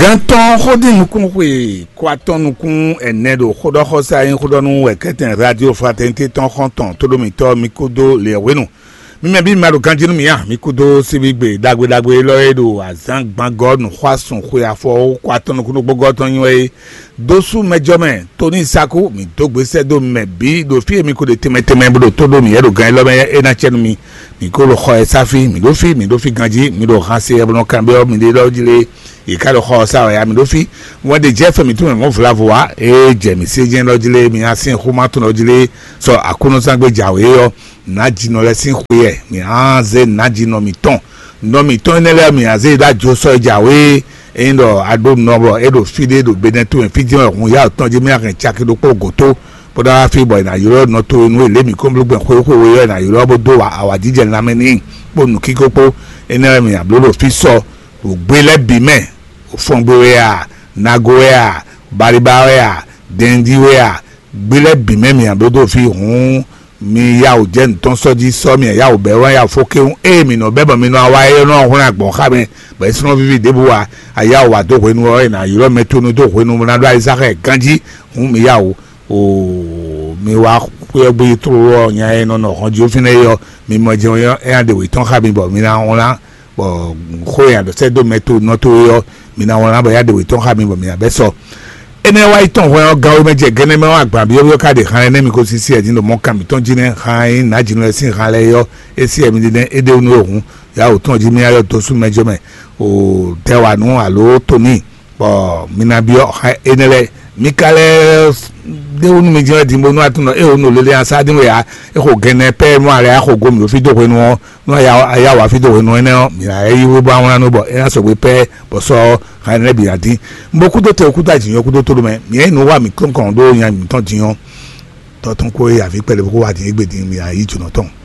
Ganton hodin kunwe kwaton kun enedo hodo hosa in hodonu weketen radio fraternité ton konton todo mi to mi kudo le wenu mi me bi maru kanjinu mi ya mi kudo sibigbe dagbe loedo azan gban god nu kwasun kwe afo kwaton kun gbogo ton yin dosu mejomen toni saku mi dogbe sedo me bi do fi mi ko de temeteme bodo todo mi ero gan lo me e na chenu mi ko lo kho esafi mi do fi ganji mi do hanse e bono kan be o mi de lo jile ikalo kho sa ya mi do fi won de je fe mi tun won flavo wa e je mi se je lo jile mi asin khuma tun lo jile so akuno sangbe jawe yo na jino le sin khwe mi anze na jino mi ton no mi ton nele mi aze da jo so jawe endo ado nobo edo fide do beneto en fide on ya ton je mi akan chake do pogoto poda fi boy na yoro no to nu ele mi kom lugbe ko we na yoro bodo wa awajije na meni ponu kikopo ene mi ablo fi so ogbele bi me ofongbe ya nago ya bariba ya dendi ya gbele bi me mi ablo fi hun mi ya o je nton soji so mi ya o be wa ya foke un e mi no bebo mi no awaye no hun agbon ka me be sino vivi debu wa aya wa do ko nu o na yoro metonu do ko nu na do isaac ganji hun mi ya o mi wa ko gbe to yan e no no kan ji o fin e yo mi mo je yan e ade we ton ka mi bo mi na won la bo ko ya do se do meto no to yo mi na won la bo ya de we ton ka mi bo mi abe so ene wa iton won ga o meje gene me wa gba bi o ka de kan ene mi ko sisi e din do mo kan mi ton jine kan na jinu e sin kan le yo e si e mi de e de onu ohun ya o ton ji mi ayo to su mejo me o te wa nu alo to ni bo mi na bi o enele mi kale de onu mi je di mo nu atun e onu lele asa din we ya e ko gene pe mu are ko go mi o fi do ko nu no ya wa fi do ko nu ene mi ra e wo ba won no bo e so we pe bo so kan le bi adi mboku do te okuta jiyan ku do to me mi e nu wa mi kon do yan mi ton jiyan to tun ko e afi pele ko wa di egbe din mi ayi juno ton